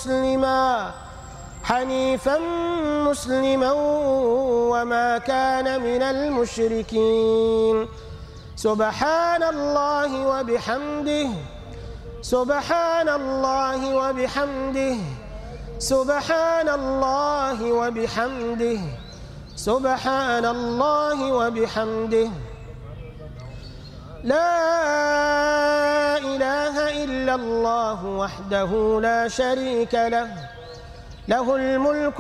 مسلما وما كان من المشركين. سبحان الله وبحمده سبحان الله وبحمده سبحان الله وبحمده سبحان الله وبحمده لا إله إلا الله وحده لا شريك له له الملك